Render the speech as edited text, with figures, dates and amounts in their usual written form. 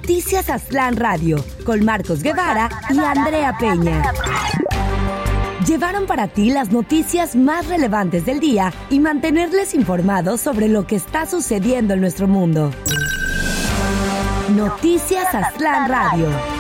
Noticias Aztlán Radio, con Marcos Guevara y Andrea Peña. Llevaron para ti las noticias más relevantes del día y mantenerles informados sobre lo que está sucediendo en nuestro mundo. Noticias Aztlán Radio.